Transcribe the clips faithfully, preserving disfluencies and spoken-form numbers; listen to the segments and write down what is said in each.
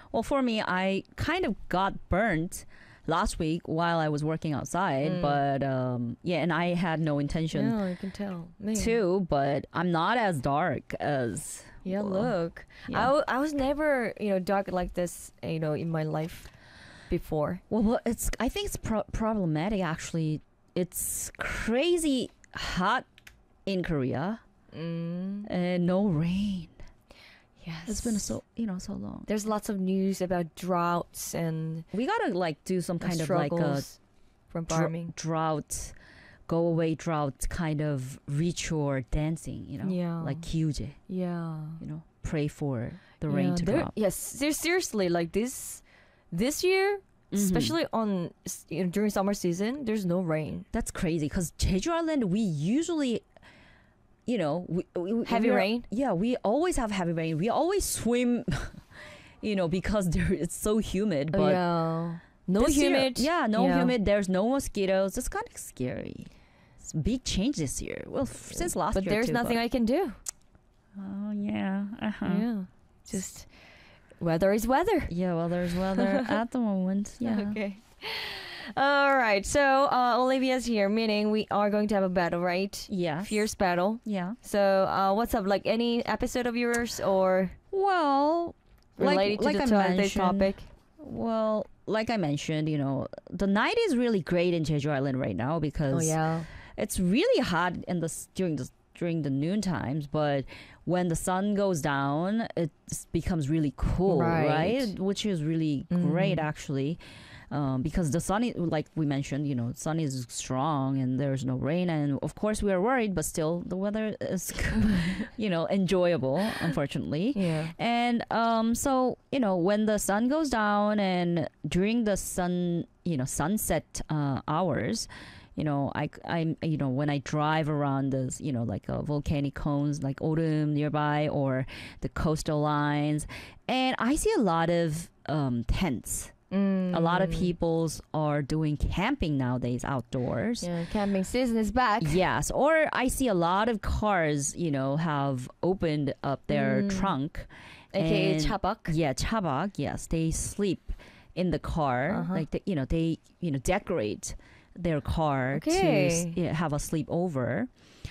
Well, for me, I kind of got burnt last week while I was working outside, Mm. but um, yeah, and I had no intention Yeah, you can tell. Me. to, but I'm not as dark as. Yeah, well, look. yeah. I, w- I was never, you know, dark like this, you know, in my life before. Well, well, it's. I think it's pro- problematic. Actually, it's crazy hot in Korea Mm. and no rain. Yes. It's been so you know so long. There's lots of news about droughts and We gotta like do some kind of like a struggles from dr- farming. drought, go away drought kind of ritual dancing. You know, Yeah. like kyuje. Yeah. You know, pray for the rain Yeah, to there- drop. Yes, ser- seriously, like this, this year, Mhm. especially on s- you know, during summer season, there's no rain. That's crazy because Jeju Island, we usually, you know, we, we, we- Heavy we are- rain? Yeah, we always have heavy rain. We always swim, you know, because there it's so humid. But yeah. No this year- humid. yeah, no Yeah. humid. There's no mosquitoes. It's kind of scary. It's a big change this year. Well, f- since last But year. there's too, nothing I can do. Oh yeah. Uh-huh. Yeah. Yeah. Just weather is weather. Well, there's weather at the moment. Yeah. Okay. All right. So uh, Olivia's here, meaning we are going to have a battle, right? Yeah. Fierce battle. Yeah. So uh, what's up? Like any episode of yours or Well, related like, to like the I to- today's mentioned, topic? Well, like I mentioned, you know, the night is really great in Jeju Island right now because Oh yeah. it's really hot in the s- during the during the noon times, but when the sun goes down, it s- becomes really cool, Right. right? Which is really great Mhm. actually. Um, because the sun, is, like we mentioned, you know, sun is strong and there's no rain, and of course we are worried, but still the weather is, you know, enjoyable. Unfortunately, Yeah. and um, so you know, when the sun goes down and during the sun, you know, sunset uh, hours, you know, I, I, you know, when I drive around this, you know, like uh, volcanic cones, like Odum nearby or the coastal lines, and I see a lot of um, tents. Mm. A lot of peoples are doing camping nowadays outdoors. Yeah, camping season is back. Yes, or I see a lot of cars, you know, have opened up their Mm. trunk. A K A and- chabak. Yeah, chabak. Yes, they sleep in the car. Uh-huh. Like they, you know, they you know decorate their car to Okay. s- yeah, have a sleepover.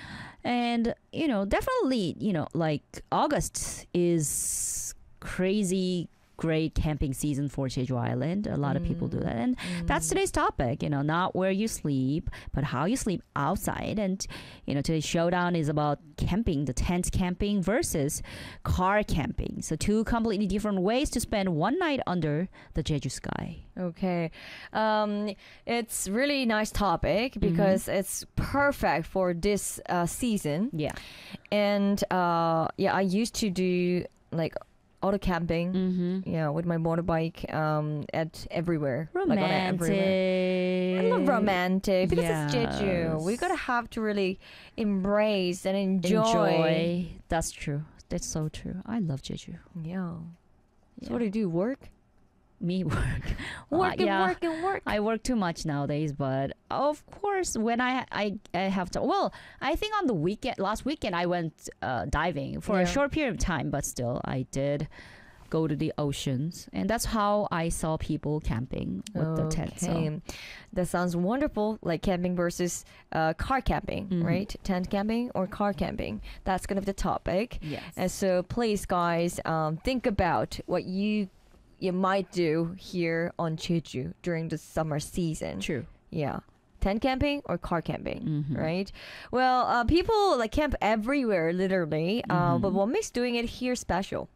And you know, definitely, you know, like August is crazy great camping season for Jeju Island. A lot of people do that. And that's Mm. today's topic, you know, not where you sleep, but how you sleep outside. And, you know, today's showdown is about camping, the tent camping versus car camping. So two completely different ways to spend one night under the Jeju sky. Okay. Um, it's really nice topic because it's perfect for this uh, season. Yeah. And uh, yeah, I used to do like auto camping, Mm-hmm. yeah, with my motorbike um, at everywhere. Like, on Romantic. everywhere. I love romantic because it's Jeju. We Yes. gotta have to really embrace and enjoy. Enjoy. That's true. That's so true. I love Jeju. Yeah. Yeah. So what do you do? Work? Me work. Uh, Work and yeah. work and work. I work too much nowadays, but of course, when I I, I have to, well, I think on the weekend, last weekend, I went uh, diving for Yeah. a short period of time, but still, I did go to the oceans, and that's how I saw people camping with the tent. So. Okay. That sounds wonderful. Like camping versus uh, car camping, Mhm. right? Tent camping or car camping. That's gonna be the topic. Yes. And so please, guys, um, think about what you you might do here on Jeju during the summer season. True. Yeah. Tent camping or car camping, Mhm. right? Well, uh, people like camp everywhere, literally. Uh, Mhm. but what makes doing it here special?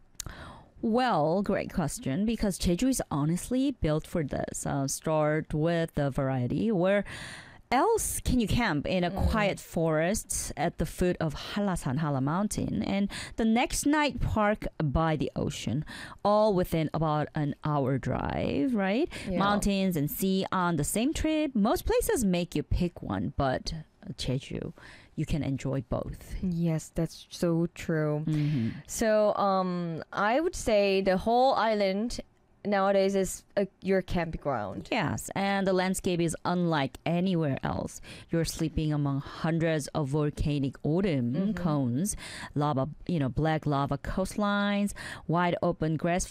Well, great question, because Jeju is honestly built for this. Uh, start with the variety. Where else can you camp in a Mm. quiet forest at the foot of Halasan Hala Mountain, and the next night park by the ocean, all within about an hour drive, right? Yeah. Mountains and sea on the same trip. Most places make you pick one, but Jeju, you can enjoy both. Yes, that's so true. Mm-hmm. So, um, I would say the whole island nowadays is a, your campground. Yes, and the landscape is unlike anywhere else. You're sleeping among hundreds of volcanic odum Mhm. cones, lava, you know, black lava coastlines, wide open grass